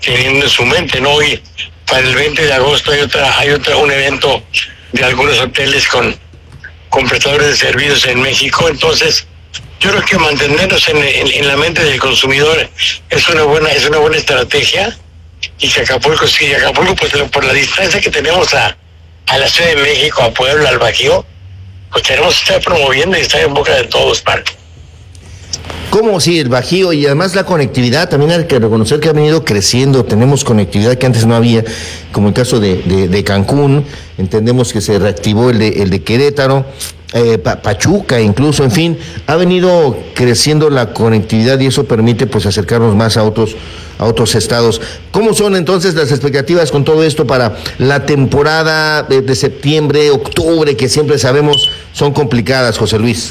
teniendo en su mente, ¿no? Hoy, para el 20 de agosto un evento de algunos hoteles con prestadores de servicios en México. Entonces, yo creo que mantenernos en la mente del consumidor es una buena estrategia, y que Acapulco, pues por la distancia que tenemos a la Ciudad de México, a Puebla, al Bajío, pues tenemos que estar promoviendo y estar en boca de todos, Marco. ¿Cómo? Sí, el Bajío, y además la conectividad, también hay que reconocer que ha venido creciendo, tenemos conectividad que antes no había, como el caso de Cancún, entendemos que se reactivó el de Querétaro, Pachuca incluso, en fin, ha venido creciendo la conectividad y eso permite pues acercarnos más a otros estados. ¿Cómo son entonces las expectativas con todo esto para la temporada de septiembre, octubre, que siempre sabemos son complicadas, José Luis?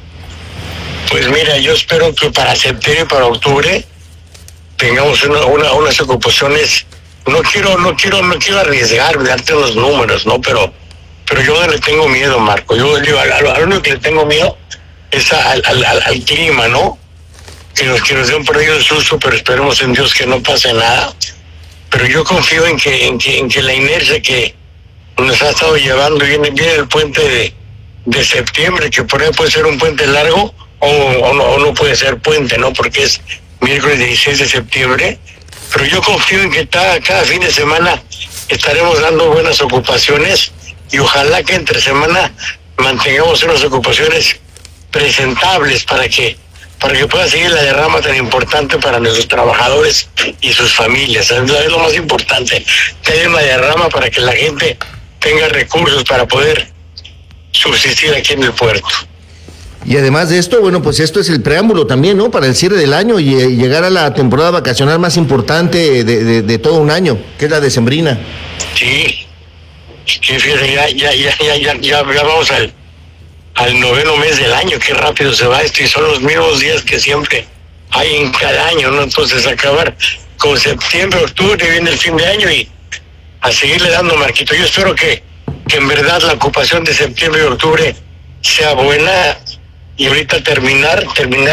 Pues mira, yo espero que para septiembre y para octubre tengamos unas ocupaciones. No quiero arriesgar, darte los números, ¿no? Pero yo no le tengo miedo, Marco. Yo digo, a lo único que le tengo miedo es al clima, ¿no? Que nos dé un periodo de susto, pero esperemos en Dios que no pase nada. Pero yo confío en que la inercia que nos ha estado llevando viene el puente de septiembre, que por ahí puede ser un puente largo o no puede ser puente, ¿no? Porque es miércoles 16 de septiembre. Pero yo confío en que cada fin de semana estaremos dando buenas ocupaciones, y ojalá que entre semana mantengamos unas ocupaciones presentables para que pueda seguir la derrama tan importante para nuestros trabajadores y sus familias. Es lo más importante, que haya una derrama para que la gente tenga recursos para poder subsistir aquí en el puerto. Y además de esto, bueno, pues esto es el preámbulo también, ¿no? Para el cierre del año y llegar a la temporada vacacional más importante de todo un año, que es la decembrina. Sí, fíjate, ya vamos al noveno mes del año. Qué rápido se va esto, y son los mismos días que siempre hay en cada año, ¿no? Entonces acabar con septiembre, octubre, viene el fin de año y a seguirle dando, Marquito. Yo espero que en verdad la ocupación de septiembre y octubre sea buena, y ahorita terminar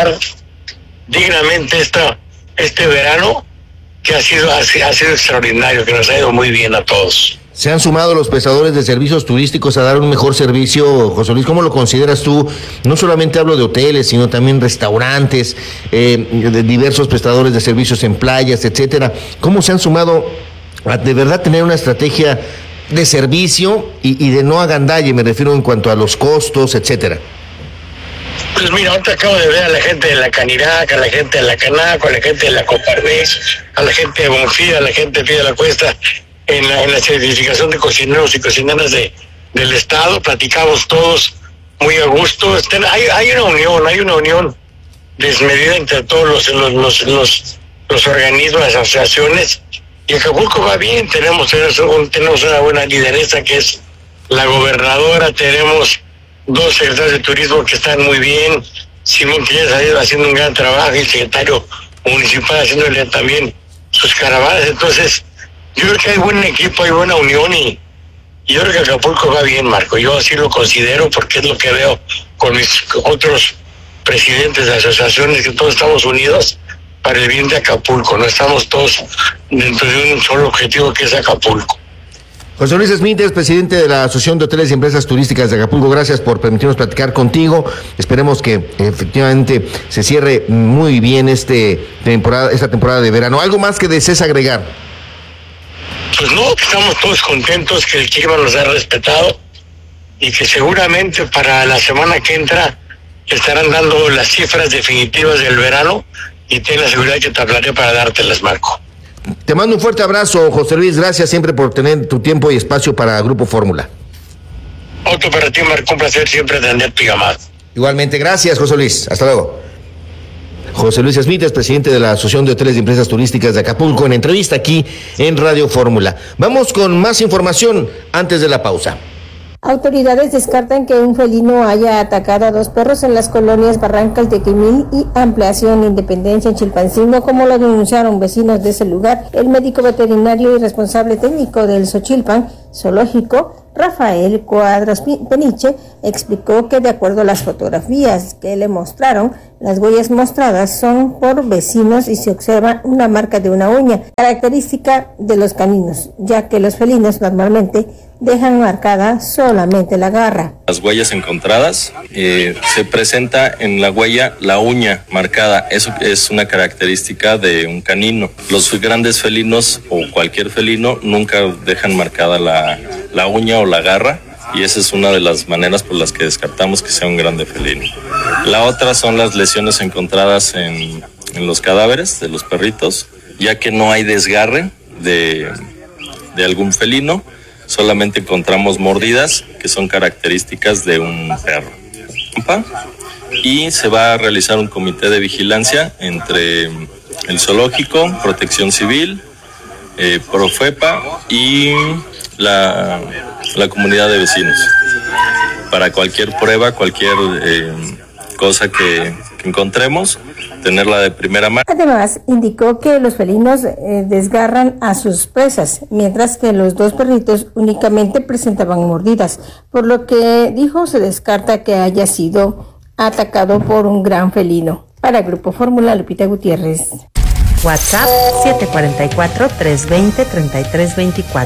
dignamente este verano que ha sido extraordinario, que nos ha ido muy bien a todos. Se han sumado los prestadores de servicios turísticos a dar un mejor servicio, José Luis. ¿Cómo lo consideras tú? No solamente hablo de hoteles, sino también restaurantes, de diversos prestadores de servicios en playas, etcétera. ¿Cómo se han sumado a de verdad tener una estrategia de servicio y de no agandalle? Me refiero en cuanto a los costos, etcétera. Pues mira, ahorita acabo de ver a la gente de la Canirac, a la gente de la Canaco, a la gente de la Coparmex, a la gente de Bonfil, a la gente de Pie de la Cuesta, en la certificación de cocineros y cocineras del Estado. Platicamos todos muy a gusto. Hay una unión desmedida entre todos los organismos, las asociaciones, y Acapulco va bien. Tenemos una buena lideresa que es la gobernadora, tenemos 2 secretarios de turismo que están muy bien, Simón que ya ha ido haciendo un gran trabajo, y el secretario municipal haciéndole también sus caravanas. Entonces yo creo que hay buen equipo, hay buena unión, y yo creo que Acapulco va bien, Marco. Yo así lo considero, porque es lo que veo con mis otros presidentes de asociaciones, que todos estamos unidos para el bien de Acapulco, no estamos todos dentro de un solo objetivo, que es Acapulco. José Luis Smith, presidente de la Asociación de Hoteles y Empresas Turísticas de Acapulco. Gracias por permitirnos platicar contigo. Esperemos que efectivamente se cierre muy bien esta temporada de verano. ¿Algo más que desees agregar? Pues no, estamos todos contentos, que el clima nos ha respetado, y que seguramente para la semana que entra estarán dando las cifras definitivas del verano, y ten la seguridad que te hablaré para dártelas, Marco. Te mando un fuerte abrazo, José Luis. Gracias siempre por tener tu tiempo y espacio para Grupo Fórmula. Otro para ti, Marco. Un placer siempre atender tu llamada. Igualmente, gracias, José Luis. Hasta luego. José Luis Smith es presidente de la Asociación de Hoteles y Empresas Turísticas de Acapulco, en entrevista aquí en Radio Fórmula. Vamos con más información antes de la pausa. Autoridades descartan que un felino haya atacado a 2 perros en las colonias Barranca El Tequimil y Ampliación Independencia en Chilpancingo, como lo denunciaron vecinos de ese lugar. El médico veterinario y responsable técnico del Xochilpan Zoológico Rafael Cuadros Peniche explicó que de acuerdo a las fotografías que le mostraron, las huellas mostradas son por vecinos y se observa una marca de una uña, característica de los caninos, ya que los felinos normalmente dejan marcada solamente la garra. Las huellas encontradas, se presenta en la huella la uña marcada. Eso es una característica de un canino. Los grandes felinos o cualquier felino nunca dejan marcada la uña o la garra, y esa es una de las maneras por las que descartamos que sea un grande felino. La otra son las lesiones encontradas en los cadáveres de los perritos, ya que no hay desgarre de algún felino. Solamente encontramos mordidas que son características de un perro. Y se va a realizar un comité de vigilancia entre el zoológico, Protección Civil, Profepa y la comunidad de vecinos. Para cualquier prueba, cualquier cosa que encontremos, tenerla de primera mano. Además, indicó que los felinos desgarran a sus presas, mientras que los dos perritos únicamente presentaban mordidas, por lo que dijo se descarta que haya sido atacado por un gran felino. Para Grupo Fórmula, Lupita Gutiérrez. WhatsApp 744-320-3324.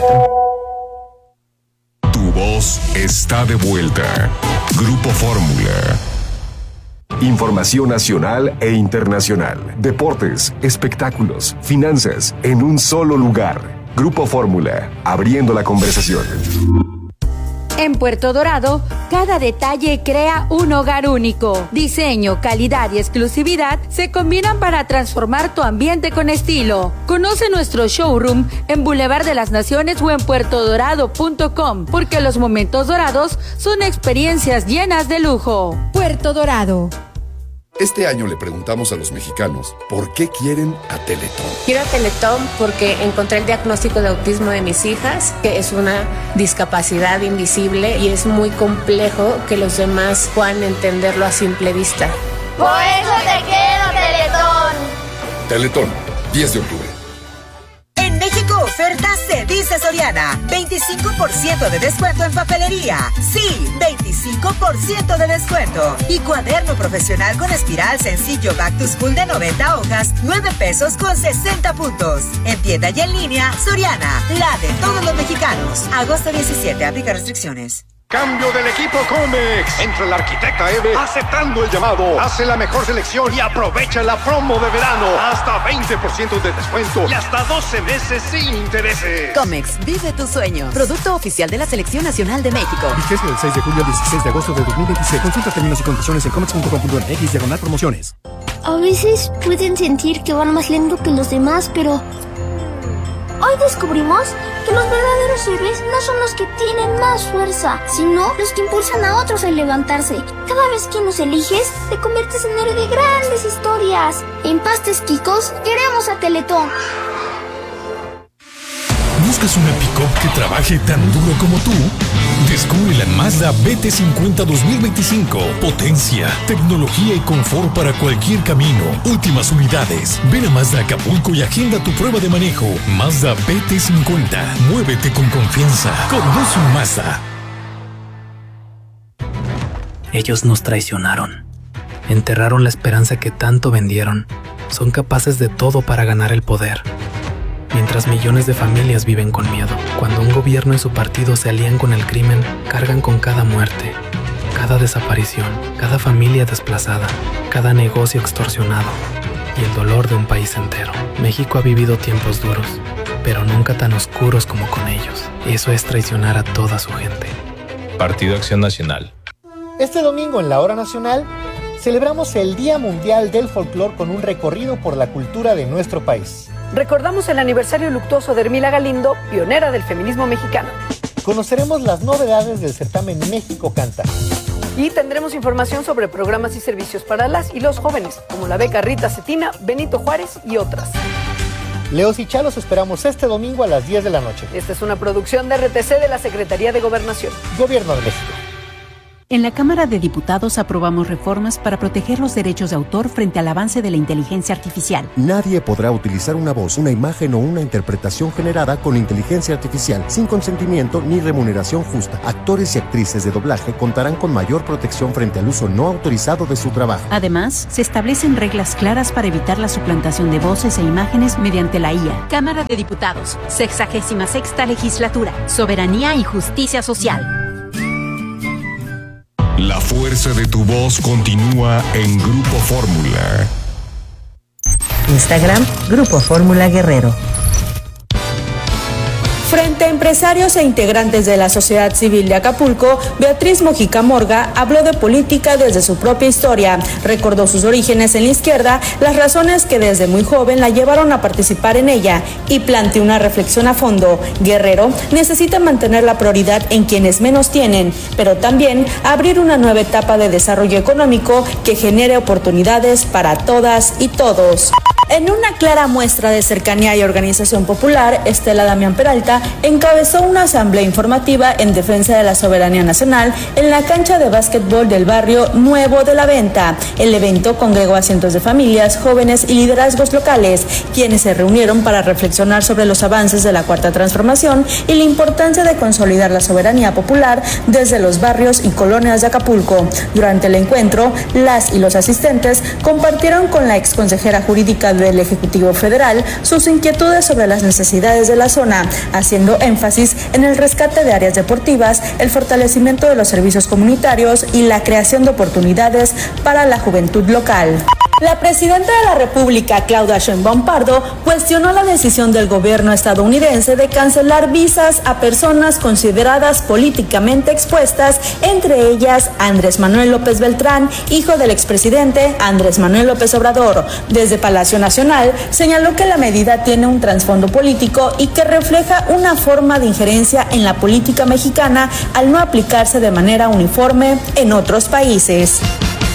Tu voz está de vuelta. Grupo Fórmula. Información nacional e internacional, deportes, espectáculos, finanzas, en un solo lugar. Grupo Fórmula, abriendo la conversación. En Puerto Dorado, cada detalle crea un hogar único. Diseño, calidad y exclusividad se combinan para transformar tu ambiente con estilo. Conoce nuestro showroom en Boulevard de las Naciones o en puertodorado.com, porque los momentos dorados son experiencias llenas de lujo. Puerto Dorado. Este año le preguntamos a los mexicanos por qué quieren a Teletón. Quiero a Teletón porque encontré el diagnóstico de autismo de mis hijas, que es una discapacidad invisible y es muy complejo que los demás puedan entenderlo a simple vista. Por eso te quiero, Teletón. Teletón, 10 de octubre. En México ofertas se dice Soriana. 25% de descuento en papelería. Sí, 25% de descuento. Y cuaderno profesional con espiral sencillo Back to School de 90 hojas, 9 pesos con 60 puntos. En tienda y en línea, Soriana, la de todos los mexicanos. Agosto 17, aplica restricciones. Cambio del equipo Comex. Entra la arquitecta Eve aceptando el llamado. Hace la mejor selección y aprovecha la promo de verano. Hasta 20% de descuento y hasta 12 meses sin intereses. Comex, vive tu sueño. Producto oficial de la Selección Nacional de México. Vigencia del 6 de julio al 16 de agosto de 2026. Consulta términos y condiciones en comex.com.mx/promociones. A veces pueden sentir que van más lento que los demás, pero hoy descubrimos que los verdaderos héroes no son los que tienen más fuerza, sino los que impulsan a otros a levantarse. Cada vez que nos eliges, te conviertes en héroe de grandes historias. En Pastes Quicos, queremos a Teletón. ¿Buscas una pick-up que trabaje tan duro como tú? Descubre la Mazda BT50 2025. Potencia, tecnología y confort para cualquier camino. Últimas unidades. Ven a Mazda Acapulco y agenda tu prueba de manejo. Mazda BT50. Muévete con confianza. Conduce un Mazda. Ellos nos traicionaron. Enterraron la esperanza que tanto vendieron. Son capaces de todo para ganar el poder. Mientras millones de familias viven con miedo, cuando un gobierno y su partido se alían con el crimen, cargan con cada muerte, cada desaparición, cada familia desplazada, cada negocio extorsionado y el dolor de un país entero. México ha vivido tiempos duros, pero nunca tan oscuros como con ellos. Eso es traicionar a toda su gente. Partido Acción Nacional. Este domingo en la Hora Nacional celebramos el Día Mundial del Folclor con un recorrido por la cultura de nuestro país. Recordamos el aniversario luctuoso de Hermila Galindo, pionera del feminismo mexicano. Conoceremos las novedades del certamen México Canta. Y tendremos información sobre programas y servicios para las y los jóvenes, como la beca Rita Cetina, Benito Juárez y otras. Leos y Chalos esperamos este domingo a las 10 de la noche. Esta es una producción de RTC de la Secretaría de Gobernación. Gobierno de México. En la Cámara de Diputados aprobamos reformas para proteger los derechos de autor frente al avance de la inteligencia artificial. Nadie podrá utilizar una voz, una imagen o una interpretación generada con inteligencia artificial sin consentimiento ni remuneración justa. Actores y actrices de doblaje contarán con mayor protección frente al uso no autorizado de su trabajo. Además, se establecen reglas claras para evitar la suplantación de voces e imágenes mediante la IA. Cámara de Diputados, 66ª Legislatura, Soberanía y Justicia Social. La fuerza de tu voz continúa en Grupo Fórmula. Instagram, Grupo Fórmula Guerrero. Frente a empresarios e integrantes de la sociedad civil de Acapulco, Beatriz Mojica Morga habló de política desde su propia historia, recordó sus orígenes en la izquierda, las razones que desde muy joven la llevaron a participar en ella y planteó una reflexión a fondo. Guerrero necesita mantener la prioridad en quienes menos tienen, pero también abrir una nueva etapa de desarrollo económico que genere oportunidades para todas y todos. En una clara muestra de cercanía y organización popular, Estela Damián Peralta encabezó una asamblea informativa en defensa de la soberanía nacional en la cancha de básquetbol del barrio Nuevo de la Venta. El evento congregó a cientos de familias, jóvenes y liderazgos locales, quienes se reunieron para reflexionar sobre los avances de la Cuarta Transformación y la importancia de consolidar la soberanía popular desde los barrios y colonias de Acapulco. Durante el encuentro, las y los asistentes compartieron con la exconsejera jurídica del Ejecutivo Federal sus inquietudes sobre las necesidades de la zona, haciendo énfasis en el rescate de áreas deportivas, el fortalecimiento de los servicios comunitarios y la creación de oportunidades para la juventud local. La presidenta de la República, Claudia Sheinbaum Pardo, cuestionó la decisión del gobierno estadounidense de cancelar visas a personas consideradas políticamente expuestas, entre ellas Andrés Manuel López Beltrán, hijo del expresidente Andrés Manuel López Obrador. Desde Palacio Nacional señaló que la medida tiene un trasfondo político y que refleja una forma de injerencia en la política mexicana al no aplicarse de manera uniforme en otros países.